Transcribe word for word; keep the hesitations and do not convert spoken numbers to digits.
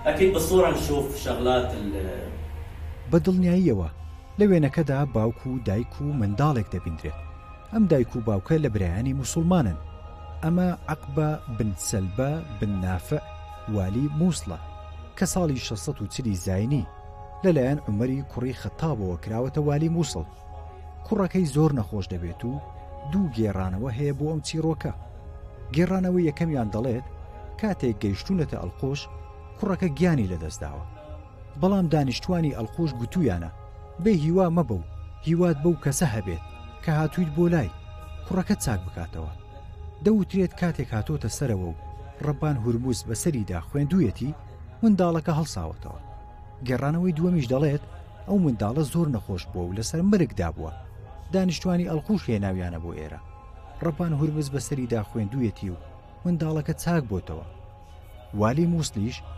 أكيد بالصورة نشوف شغلات بەدڵنیاییەوە لە وێنەکەدا باوک و دایک و منداڵێک دەبیندرێت. ئەم دایک و باوکە لە برایانی موسڵمانن. ئەمە عەقبە بن سەلبە بن نافع والی مووسڵە کە ساڵی شەشسەد و چلی زاینی لەلایەن عومەری کوڕی خەتابەوە کراوەتە والی مووسڵ. کوڕەکەی زۆر نەخۆش دەبێت و دوو گێڕانەوە هەیە بۆ ئەم چیرۆکە. گێڕانەوەی یەکەمیان دەڵێت کاتێک گەیشتونەتە ئەڵقۆش کوڕەکە گیانی لەدەستداوە، بەڵام دانیشتوانی ئەڵقۆش گوتویانە بێ هیوا مەبە و هیوات بەو کەسە هەبێت کە هاتوویت بۆ لای کوڕەکە چاک بکاتەوە. دەوترێت کاتێک هاتۆتە سەرەوە و ڕەبان هورموز بەسەریدا خوێندوویەتی منداڵەکە هەڵساوەتەوە. گێڕانەوەی دووەمیش دەڵێت ئەو منداڵە زۆر نەخۆش بووە و لەسەر مرگدا بووە. دانیشتوانی ئەڵقوش هێناویانە بۆ ئێرە. ڕەبان هورمز بەسەریدا خوێندوویەتی و منداڵەکە چاک بۆتەوە. والی مووسڵیش